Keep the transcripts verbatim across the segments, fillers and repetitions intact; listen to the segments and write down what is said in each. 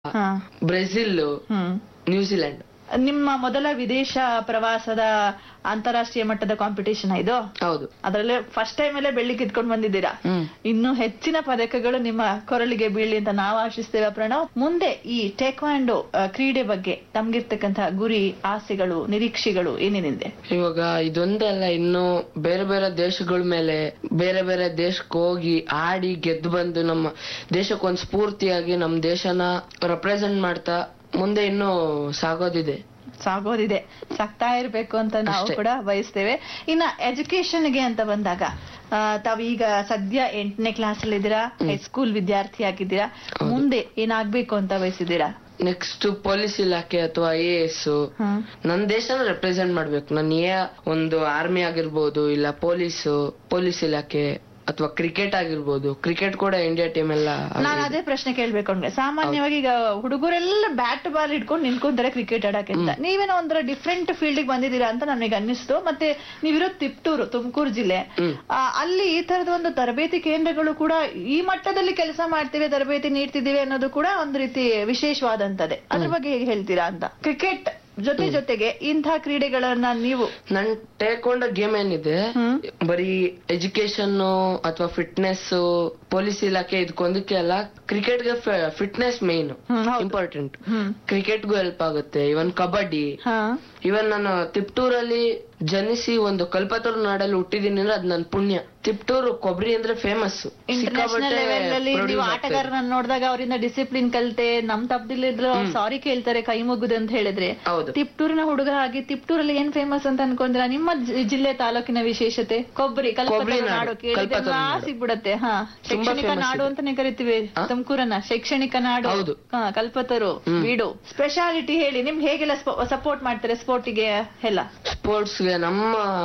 ಹಾ. ಬ್ರೆಜಿಲ್, ಹ್ಮ್ ನ್ಯೂಜಿಲೆಂಡ್. ನಿಮ್ಮ ಮೊದಲ ವಿದೇಶ ಪ್ರವಾಸದ ಅಂತಾರಾಷ್ಟ್ರೀಯ ಮಟ್ಟದ ಕಾಂಪಿಟೇಷನ್ ಇದು. ಹೌದು. ಅದರಲ್ಲೇ ಫಸ್ಟ್ ಟೈಮ್ ಅಲ್ಲೇ ಬೆಳ್ಳಿ ಕಿತ್ಕೊಂಡು ಬಂದಿದ್ದೀರಾ. ಹ್ಮ್. ಇನ್ನು ಹೆಚ್ಚಿನ ಪದಕಗಳು ನಿಮ್ಮ ಕೊರಳಿಗೆ ಬೀಳಿ ಅಂತ ನಾವು ಆಶಿಸ್ತೇವೆ ಪ್ರಣವ್. ಮುಂದೆ ಈ ಟೇಕ್ವಾಂಡೋ ಆ, ಕ್ರೀಡೆ ಬಗ್ಗೆ ತಮ್ಗಿರ್ತಕ್ಕಂತಹ ಗುರಿ, ಆಸೆಗಳು, ನಿರೀಕ್ಷೆಗಳು ಏನೇನಿದೆ? ಇವಾಗ ಇದೊಂದಲ್ಲ, ಇನ್ನು ಬೇರೆ ಬೇರೆ ದೇಶಗಳ ಮೇಲೆ ಬೇರೆ ಬೇರೆ ದೇಶಕ್ಕೆ ಹೋಗಿ ಆಡಿ ಗೆದ್ದು ಬಂದು ನಮ್ಮ ದೇಶಕ್ಕೊಂದು ಸ್ಫೂರ್ತಿಯಾಗಿ ನಮ್ಮ ದೇಶನ ರೆಪ್ರೆಸೆಂಟ್ ಮಾಡ್ತಾ ಮುಂದೆ ಇನ್ನೂ ಸಾಗೋದಿದೆ. ಸಾಗೋದಿದೆ, ಸಾಕ್ತಾ ಇರ್ಬೇಕು ಅಂತ ನಾವು ಅಷ್ಟೇ. ಕೂಡ ಬಯಸ್ತೇವೆ. ಇನ್ನ ಎಜುಕೇಶನ್ಗೆ ಅಂತ ಬಂದಾಗ ಆ, ತಾವೀಗ ಸದ್ಯ ಎಂಟನೇ ಕ್ಲಾಸ್ ಅಲ್ಲಿ ಇದ್ದೀರಾ, ಹೈಸ್ಕೂಲ್ ವಿದ್ಯಾರ್ಥಿ ಆಗಿದ್ದೀರಾ. ಮುಂದೆ ಏನಾಗ್ಬೇಕು ಅಂತ ಬಯಸಿದ್ದೀರಾ? ನೆಕ್ಸ್ಟ್ ಪೊಲೀಸ್ ಇಲಾಖೆ ಅಥವಾ ಐ ಎ ಎಸ್. ಹ್ಮ್. ನನ್ನ ದೇಶನ ರೆಪ್ರೆಸೆಂಟ್ ಮಾಡ್ಬೇಕು. ನಾನು ಏ ಒಂದು ಆರ್ಮಿ ಆಗಿರ್ಬೋದು, ಇಲ್ಲ ಪೊಲೀಸ್ ಪೊಲೀಸ್ ಇಲಾಖೆ ಅಥವಾ ಕ್ರಿಕೆಟ್ ಆಗಿರ್ಬೋದು. ಕ್ರಿಕೆಟ್ ಕೂಡ ಇಂಡಿಯಾ ಟೀಮ್ ಎಲ್ಲ ನಾನು ಅದೇ ಪ್ರಶ್ನೆ ಕೇಳ್ಬೇಕು ಅಂದ್ರೆ, ಸಾಮಾನ್ಯವಾಗಿ ಈಗ ಹುಡುಗರೆಲ್ಲ ಬ್ಯಾಟ್ ಬಾಲ್ ಇಟ್ಕೊಂಡು ನಿಂತ್ಕೊಂತಾರೆ ಕ್ರಿಕೆಟ್ ಆಡಕ್ಕೆ ಅಂತ. ನೀವೇನೋ ಒಂಥರ ಡಿಫ್ರೆಂಟ್ ಫೀಲ್ಡ್ ಬಂದಿದ್ದೀರಾ ಅಂತ ನನಗೆ ಅನ್ನಿಸ್ತು. ಮತ್ತೆ ನೀವಿರೋದು ತಿಪ್ಟೂರು, ತುಮಕೂರು ಜಿಲ್ಲೆ. ಆ, ಅಲ್ಲಿ ಈ ತರದ ಒಂದು ತರಬೇತಿ ಕೇಂದ್ರಗಳು ಕೂಡ ಈ ಮಟ್ಟದಲ್ಲಿ ಕೆಲಸ ಮಾಡ್ತೀವಿ, ತರಬೇತಿ ನೀಡ್ತಿದ್ದೀವಿ ಅನ್ನೋದು ಕೂಡ ಒಂದು ರೀತಿ ವಿಶೇಷವಾದಂತದೆ. ಅದ್ರ ಬಗ್ಗೆ ಹೇಗೆ ಹೇಳ್ತೀರಾ ಅಂತ. ಕ್ರಿಕೆಟ್ ಜೊತೆ ಜೊತೆಗೆ ಇಂಥ ಕ್ರೀಡೆಗಳನ್ನ ನೀವು ನನ್ ಟೇಕೊಂಡ ಗೇಮ್ ಏನಿದೆ, ಹ್ಮ್. ಬರೀ ಎಜುಕೇಶನ್ ಅಥವಾ ಫಿಟ್ನೆಸ್, ಪೊಲೀಸ್ ಇಲಾಖೆ ಇದಕ್ಕೊಂದಕ್ಕೆ ಅಲ್ಲ, ಕ್ರಿಕೆಟ್ಗೆ ಫಿಟ್ನೆಸ್ ಮೇನ್ ಹ್ಮ್, ಹೌದು. ಇಂಪಾರ್ಟೆಂಟ್. ಹ್ಮ್. ಕ್ರಿಕೆಟ್ಗೂ ಹೆಲ್ಪ್ ಆಗುತ್ತೆ. ಇವನ್ ಕಬಡ್ಡಿ, ಹಾ ಇವನ್ ನಾನು ತಿಪ್ಟೂರಲ್ಲಿ ಜನಿಸಿ ಒಂದು ಕಲ್ಪತರು ನಾಡಲ್ಲಿ ಹುಟ್ಟಿದೀನಿ ಅಂದ್ರೆ ಅದ್ ನನ್ ಪುಣ್ಯ. ತಿಪ್ಟೂರು ಕೊಬ್ಬರಿ ಅಂದ್ರೆ ಫೇಮಸ್. ಇಂಟರ್ನ್ಯಾಷನಲ್ ಲೆವೆಲ್ ಅಲ್ಲಿ ನೀವು ಆಟಗಾರರನ್ನ ನೋಡಿದಾಗ ಅವರಿಂದ ಡಿಸಿಪ್ಲಿನ್ ಕಲಿತೆ, ನಮ್ ತಪ್ಪದಿಲ್ಲಿದ್ರು ಸಾರಿ ಕೇಳ್ತಾರೆ ಕೈ ಮುಗುದು ಅಂತ ಹೇಳಿದ್ರೆ. ಹೌದು. ತಿಪ್ಟೂರಿನ ಹುಡುಗ ಆಗಿ ತಿಪ್ಟೂರಲ್ಲಿ ಏನ್ ಫೇಮಸ್ ಅಂತ ಅನ್ಕೊಂಡ್ರ? ನಿಮ್ಮ ಜಿ- ಜಿಲ್ಲೆ ತಾಲೂಕಿನ ವಿಶೇಷತೆ ಕೊಬ್ಬರಿ, ಕೊಬ್ಬರಿ ಕಲ್ಪತರು ನಾಡು, ನಾಡು ಕೇಳಿದ್ರೆ ಕಲ್ಪತರು ನಾಡು. ಸಿಗ್ಬಿಡತ್ತೆ. ಹಾ, ತುಂಬಾ ಶೈಕ್ಷಣಿಕ famous ನಾಡು ಇದೆ. ಅಂತಾನೆ ಕರಿತೀವಿ ಆ? ತುಮಕೂರನ್ನ. ಶೈಕ್ಷಣಿಕ ನಾಡು. ಹೌದು. ಹಾ, ಕಲ್ಪತರು, ಬೀಡು. ಸ್ಪೆಷಾಲಿಟಿ ಹೇಳಿ, ನಿಮ್ಗೆ ಹೇಗೆಲ್ಲ ಸಪೋರ್ಟ್ ಮಾಡ್ತಾರೆ ಸ್ಪೋರ್ಟಿಗೆ ಎಲ್ಲ? ಸ್ಪೋರ್ಟ್ಸ್ಗೆ ನಮ್ಮ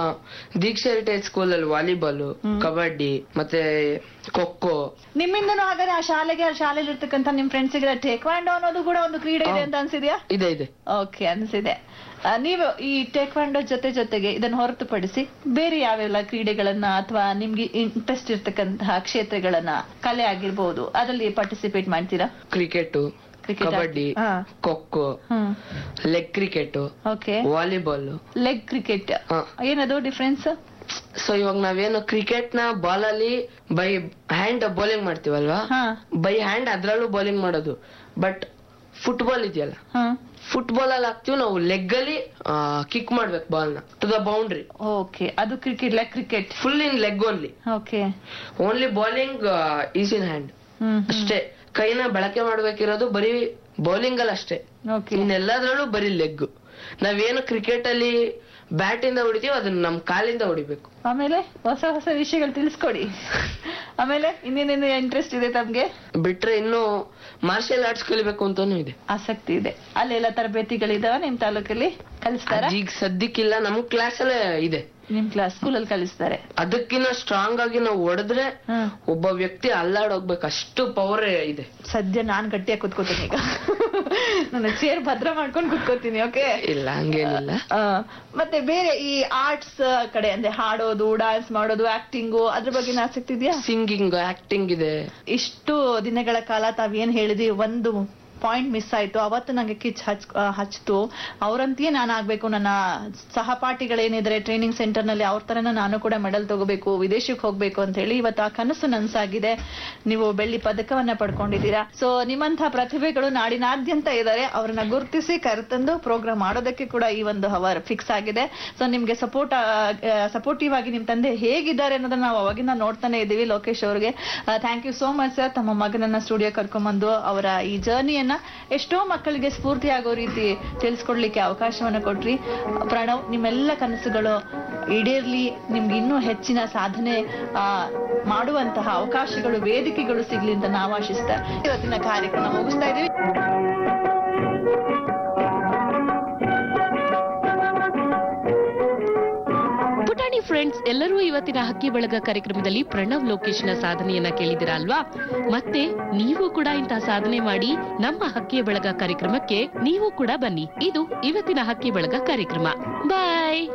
ದೀಕ್ಷಾ ಹೆರಿಟೇಜ್ ಸ್ಕೂಲ್ ಅಲ್ಲಿ ವಾಲಿಬಾಲ್, ಕಬಡ್ಡಿ ಮತ್ತೆ ಖೋಖೋ. ನಿಮ್ಮಿಂದನೂ ಹಾಗಾದ್ರೆ ಆ ಶಾಲೆಗೆ, ಆ ಶಾಲೆಯಲ್ಲಿ ಇರ್ತಕ್ಕಂಥ ನಿಮ್ ಫ್ರೆಂಡ್ಸ್ಗೆ ಟೇಕ್ವಾಂಡೋ ಅನ್ನೋದು ಕೂಡ ಒಂದು ಕ್ರೀಡೆ ಇದೆ ಅಂತ ಅನ್ಸಿದ್ಯಾ? ಇದೆ ಇದೆ. ಓಕೆ, ಅನ್ಸಿದೆ. ಆ, ನೀವು ಈ ಟೇಕ್ವಾಂಡೋ ಜೊತೆ ಜೊತೆಗೆ ಇದನ್ನು ಹೊರತುಪಡಿಸಿ ಬೇರೆ ಯಾವೆಲ್ಲ ಕ್ರೀಡೆಗಳನ್ನ ಅಥವಾ ನಿಮ್ಗೆ ಇಂಟ್ರೆಸ್ಟ್ ಇರ್ತಕ್ಕಂತಹ ಕ್ಷೇತ್ರಗಳನ್ನ, ಕಲೆ ಆಗಿರ್ಬೋದು, ಅದರಲ್ಲಿ ಪಾರ್ಟಿಸಿಪೇಟ್ ಮಾಡ್ತೀರಾ? ಕ್ರಿಕೆಟ್, Cricket ಕಬಡ್ಡಿ, ಹಾ. ಖೋಖೋ, ಹ್ಮ್. Leg cricket, okay. Volleyball. Leg cricket ಹಾ. ಏನದು ಡಿಫ್ರೆನ್ಸ್? ಸೊ ಇವಾಗ ನಾವೇನು ಕ್ರಿಕೆಟ್ ನ ಬಾಲ್ ಅಲ್ಲಿ ಬೈ ಹ್ಯಾಂಡ್ ಬೌಲಿಂಗ್ ಮಾಡ್ತೀವಲ್ವಾ, ಹಾ. ಬೈ ಹ್ಯಾಂಡ್ ಅದ್ರಲ್ಲೂ ಬೌಲಿಂಗ್ ಮಾಡೋದು. ಬಟ್ ಫುಟ್ಬಾಲ್ ಇದೆಯಲ್ಲ, ಹಾ. ಫುಟ್ಬಾಲ್ ಅಲ್ಲಿ ಹಾಕ್ತಿವಿ ನಾವು, ಲೆಗ್ ಅಲ್ಲಿ ಕಿಕ್ ಮಾಡ್ಬೇಕು ಬಾಲ್ ನ ಟು ದ ಬೌಂಡ್ರಿ. ಓಕೆ, ಅದು cricket, leg cricket. Full in leg only. Okay. Only bowling is in hand ಹ್ಮ್. ಅಷ್ಟೇ. ಕೈನ ಬಳಕೆ ಮಾಡ್ಬೇಕಿರೋದು ಬರೀ ಬೌಲಿಂಗ್ ಅಲ್ಲಿ ಅಷ್ಟೇ. ಓಕೆ. ಇನ್ನೆಲ್ಲದ್ರಲ್ಲೂ ಬರೀ ಲೆಗ್. ನಾವೇನು ಕ್ರಿಕೆಟ್ ಅಲ್ಲಿ ಬ್ಯಾಟ್ ಇಂದ ಹೊಡಿತೀವಿ ಅದನ್ನ ನಮ್ ಕಾಲಿಂದ ಹೊಡಿಬೇಕು. ಆಮೇಲೆ ಹೊಸ ಹೊಸ ವಿಷಯಗಳು ತಿಳಿಸ್ಕೊಡಿ. ಆಮೇಲೆ ಇನ್ನೇನೇನು ಇಂಟ್ರೆಸ್ಟ್ ಇದೆ ತಮ್ಗೆ? ಬಿಟ್ರೆ ಇನ್ನು ಮಾರ್ಷಲ್ ಆರ್ಟ್ಸ್ ಕಲಿಬೇಕು ಅಂತಾನು ಇದೆ, ಆಸಕ್ತಿ ಇದೆ. ಅಲ್ಲೆಲ್ಲ ತರಬೇತಿಗಳಿದಾವ ನಿಮ್ ತಾಲೂಕಲ್ಲಿ? ಕಲಿಸ್ತಾರ? ಈಗ ಸದ್ಯಕ್ಕಿಲ್ಲ. ನಮ್ ಕ್ಲಾಸ್ ಅಲ್ಲೇ ಇದೆ. ನಿಮ್ ಕ್ಲಾಸ್ ಸ್ಕೂಲಲ್ಲಿ ಕಲಿಸ್ತಾರೆ? ಅದಕ್ಕಿನ್ನ ಸ್ಟ್ರಾಂಗ್ ಆಗಿ ನಾವು ಹೊಡೆದ್ರೆ ಹ್ಮ್. ಒಬ್ಬ ವ್ಯಕ್ತಿ ಅಲ್ಲಾಡೋಗ್ಬೇಕು, ಅಷ್ಟು ಪವರ್ ಇದೆ. ಸದ್ಯ ನಾನ್ ಗಟ್ಟಿಯಾಗಿ ಕುತ್ಕೋತೀನಿ ಈಗ. ನನ್ನ ಚೇರ್ ಭದ್ರ ಮಾಡ್ಕೊಂಡು ಕುತ್ಕೋತೀನಿ. ಓಕೆ. ಇಲ್ಲ ಹಂಗೇನಿಲ್ಲ. ಮತ್ತೆ ಬೇರೆ ಈ ಆರ್ಟ್ಸ್ ಕಡೆ ಅಂದ್ರೆ ಹಾಡೋದು, ಡಾನ್ಸ್ ಮಾಡೋದು, ಆಕ್ಟಿಂಗು, ಅದ್ರ ಬಗ್ಗೆ ಆಸಕ್ತಿ ಇದೆಯಾ? ಸಿಂಗಿಂಗ್, ಆಕ್ಟಿಂಗ್ ಇದೆ. ಇಷ್ಟು ದಿನಗಳ ಕಾಲ ತಾವೇನ್ ಹೇಳಿದ್ರಿ, ಒಂದು ಪಾಯಿಂಟ್ ಮಿಸ್ ಆಯ್ತು. ಅವತ್ತು ನಂಗೆ ಕಿಚ್ ಹಚ್ ಹಚ್ತು. ಅವ್ರಂತೆಯೇ ನಾನು ಆಗ್ಬೇಕು, ನನ್ನ ಸಹಪಾಠಿಗಳೇನಿದ್ರೆ ಟ್ರೈನಿಂಗ್ ಸೆಂಟರ್ ನಲ್ಲಿ ಅವ್ರ ತರನ ನಾನು ಕೂಡ ಮೆಡಲ್ ತಗೋಬೇಕು, ವಿದೇಶಕ್ಕೆ ಹೋಗ್ಬೇಕು ಅಂತ ಹೇಳಿ ಇವತ್ತು ಆ ಕನಸು ನನ್ಸಾಗಿದೆ. ನೀವು ಬೆಳ್ಳಿ ಪದಕವನ್ನ ಪಡ್ಕೊಂಡಿದ್ದೀರಾ. ಸೊ ನಿಮ್ಮಂತಹ ಪ್ರತಿಭೆಗಳು ನಾಡಿನಾದ್ಯಂತ ಇದ್ದಾರೆ. ಅವ್ರನ್ನ ಗುರುತಿಸಿ ಕರೆತಂದು ಪ್ರೋಗ್ರಾಮ್ ಮಾಡೋದಕ್ಕೆ ಕೂಡ ಈ ಒಂದು ಅವರ್ ಫಿಕ್ಸ್ ಆಗಿದೆ. ಸೊ ನಿಮ್ಗೆ ಸಪೋರ್ಟ್ ಸಪೋರ್ಟಿವ್ ಆಗಿ ನಿಮ್ ತಂದೆ ಹೇಗಿದ್ದಾರೆ ಅನ್ನೋದನ್ನ ನಾವು ಅವಾಗಿಂದ ನೋಡ್ತಾನೆ ಇದೀವಿ. ಲೋಕೇಶ್ ಅವ್ರಿಗೆ thank you so much sir. ತಮ್ಮ ಮಗನನ್ನ ಸ್ಟುಡಿಯೋ ಕರ್ಕೊಂಡ್ಬಂದು ಅವರ ಈ ಜರ್ನಿಯನ್ನ ಎಷ್ಟೋ ಮಕ್ಕಳಿಗೆ ಸ್ಫೂರ್ತಿ ಆಗೋ ರೀತಿ ತಿಳಿಸ್ಕೊಡ್ಲಿಕ್ಕೆ ಅವಕಾಶವನ್ನ ಕೊಟ್ರಿ. ಪ್ರಣವ್, ನಿಮ್ಮೆಲ್ಲ ಕನಸುಗಳು ಈಡೇರ್ಲಿ, ನಿಮ್ಗೆ ಇನ್ನೂ ಹೆಚ್ಚಿನ ಸಾಧನೆ ಆ ಮಾಡುವಂತಹ ಅವಕಾಶಗಳು, ವೇದಿಕೆಗಳು ಸಿಗ್ಲಿ ಅಂತ ನಾವು ಆಶಿಸ್ತಾ ಇವತ್ತಿನ ಕಾರ್ಯಕ್ರಮ ಮುಗಿಸ್ತಾ ಇದೀವಿ. ಪುಟಾಣಿ ಫ್ರೆಂಡ್ಸ್, ಎಲ್ಲರೂ ಇವತ್ತಿನ ಹಕ್ಕಿ ಬಳಗ ಕಾರ್ಯಕ್ರಮದಲ್ಲಿ ಪ್ರಣವ್ ಲೋಕೇಶ್ನ ಸಾಧನೆಯನ್ನ ಕೇಳಿದಿರಾ ಅಲ್ವಾ? ಮತ್ತೆ ನೀವು ಕೂಡ ಇಂತಹ ಸಾಧನೆ ಮಾಡಿ ನಮ್ಮ ಹಕ್ಕಿ ಬಳಗ ಕಾರ್ಯಕ್ರಮಕ್ಕೆ ನೀವು ಕೂಡ ಬನ್ನಿ. ಇದು ಇವತ್ತಿನ ಹಕ್ಕಿ ಬಳಗ ಕಾರ್ಯಕ್ರಮ. ಬಾಯ್.